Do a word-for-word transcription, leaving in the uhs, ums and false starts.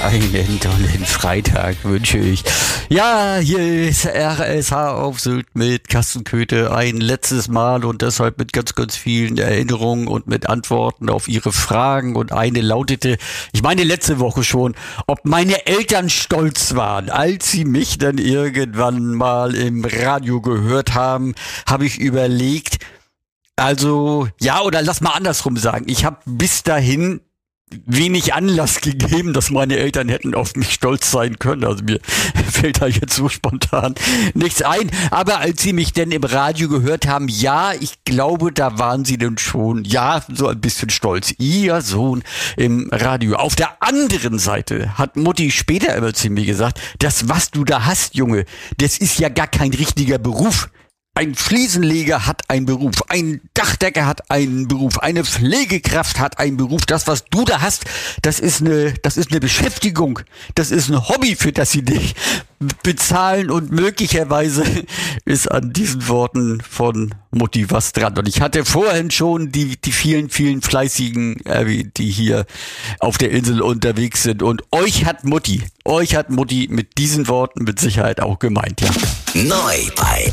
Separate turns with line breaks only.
Einen tollen Freitag wünsche ich. Ja, hier ist R S H auf Sylt mit Carsten Köthe ein letztes Mal und deshalb mit ganz, ganz vielen Erinnerungen und mit Antworten auf Ihre Fragen. Und eine lautete, ich meine letzte Woche schon, ob meine Eltern stolz waren, als sie mich dann irgendwann mal im Radio gehört haben, habe ich überlegt, also ja, oder lass mal andersrum sagen, ich habe bis dahin wenig Anlass gegeben, dass meine Eltern hätten auf mich stolz sein können. Also mir fällt da jetzt so spontan nichts ein. Aber als sie mich denn im Radio gehört haben, ja, ich glaube, da waren sie denn schon, ja, so ein bisschen stolz. Ihr Sohn im Radio. Auf der anderen Seite hat Mutti später immer zu mir gesagt, das, was du da hast, Junge, das ist ja gar kein richtiger Beruf. Ein Fliesenleger hat einen Beruf, ein Dachdecker hat einen Beruf, eine Pflegekraft hat einen Beruf. Das, was du da hast, das ist eine, das ist eine Beschäftigung, das ist ein Hobby, für das sie dich bezahlen, und möglicherweise ist an diesen Worten von Mutti was dran. Und ich hatte vorhin schon die, die vielen, vielen Fleißigen erwähnt, die hier auf der Insel unterwegs sind. Und euch hat Mutti, euch hat Mutti mit diesen Worten mit Sicherheit auch gemeint, ja.
Neu bei